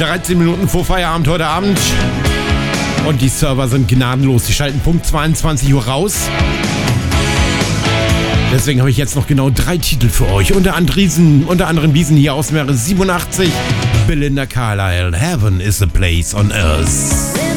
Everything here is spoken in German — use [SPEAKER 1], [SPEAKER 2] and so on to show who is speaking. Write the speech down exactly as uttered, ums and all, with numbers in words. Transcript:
[SPEAKER 1] dreizehn Minuten vor Feierabend heute Abend. Und die Server sind gnadenlos. Die schalten Punkt zweiundzwanzig Uhr raus. Deswegen habe ich jetzt noch genau drei Titel für euch. Unter anderem, unter anderem diesen hier aus dem Jahre siebenundachtzig. Belinda Carlisle, Heaven is a place on earth.